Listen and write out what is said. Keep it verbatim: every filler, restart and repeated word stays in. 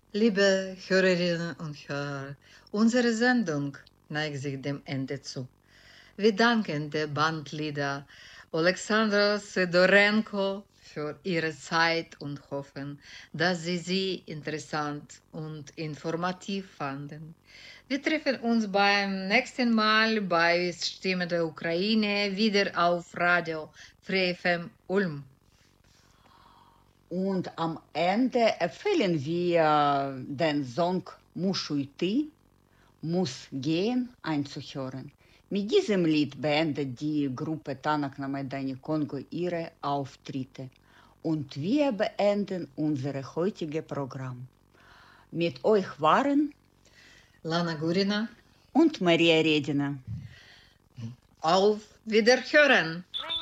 Liebe Hörerinnen und Hörer, unsere Sendung neigt sich dem Ende zu. Wir danken der Bandleader Alexandra Sidorenko für ihre Zeit und hoffen, dass Sie sie interessant und informativ fanden. Wir treffen uns beim nächsten Mal bei Stimme der Ukraine wieder auf Radio Free F M Ulm. Und am Ende empfehlen wir den Song Muszę iти, muss gehen, einzuhören. Mit diesem Lied beendet die Gruppe Tanak na Maidani Kongo ihre Auftritte. Und wir beenden unser heutiges Programm. Mit euch waren Lana Gurina und Maria Redina. Auf Wiederhören!